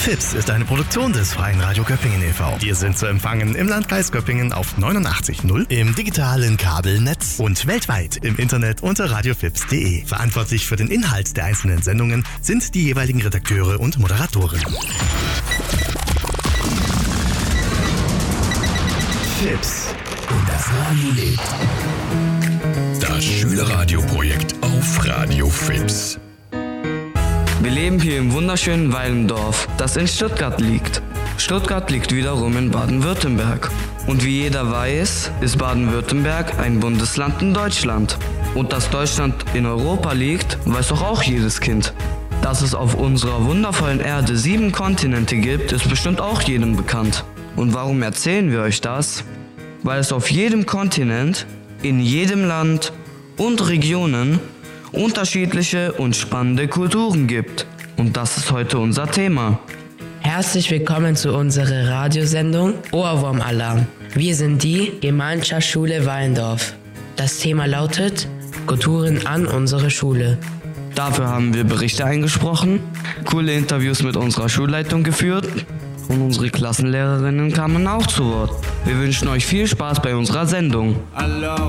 FIPS ist eine Produktion des Freien Radio Göppingen e.V. Wir sind zu empfangen im Landkreis Göppingen auf 89.0, im digitalen Kabelnetz und weltweit im Internet unter radiofips.de. Verantwortlich für den Inhalt der einzelnen Sendungen sind die jeweiligen Redakteure und Moderatoren. FIPS. Und das Radio lebt. Das Schülerradioprojekt auf Radio FIPS. Wir leben hier im wunderschönen Weilendorf, das in Stuttgart liegt. Stuttgart liegt wiederum in Baden-Württemberg. Und wie jeder weiß, ist Baden-Württemberg ein Bundesland in Deutschland. Und dass Deutschland in Europa liegt, weiß doch auch jedes Kind. Dass es auf unserer wundervollen Erde 7 Kontinente gibt, ist bestimmt auch jedem bekannt. Und warum erzählen wir euch das? Weil es auf jedem Kontinent, in jedem Land und Regionen unterschiedliche und spannende Kulturen gibt. Und das ist heute unser Thema. Herzlich willkommen zu unserer Radiosendung Ohrwurm-Alarm. Wir sind die Gemeinschaftsschule Weilendorf. Das Thema lautet Kulturen an unserer Schule. Dafür haben wir Berichte eingesprochen, coole Interviews mit unserer Schulleitung geführt und unsere Klassenlehrerinnen kamen auch zu Wort. Wir wünschen euch viel Spaß bei unserer Sendung.